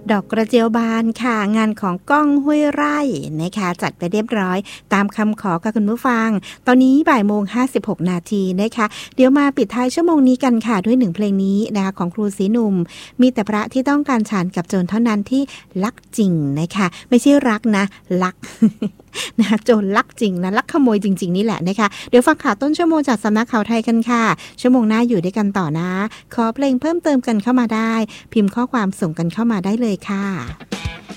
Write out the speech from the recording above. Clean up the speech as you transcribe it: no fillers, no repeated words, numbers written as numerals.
ดอกกระเจียวบานค่ะงานของก้องห้วยไร่นะคะจัดไปเรียบร้อยตามคำขอกับคุณผู้ฟังตอนนี้13:56นะคะเดี๋ยวมาปิดท้ายชั่วโมงนี้กันค่ะด้วย1เพลงนี้นะคะของครูศรีหนุ่มมีแต่พระที่ต้องการฌานกับโจรเท่านั้นที่ลักจริงนะคะไม่ใช่รักนะลัก นะโจรลักจริงนะลักขโมยจริงๆนี่แหละนะคะเดี๋ยวฟังข่าวต้นชั่วโมงจากสำนักข่าวไทยกันค่ะชั่วโมงหน้าอยู่ด้วยกันต่อนะขอเพลงเพิ่มเติมกันเข้ามาได้พิมพ์ข้อความส่งกันเข้ามาได้เลยค่ะ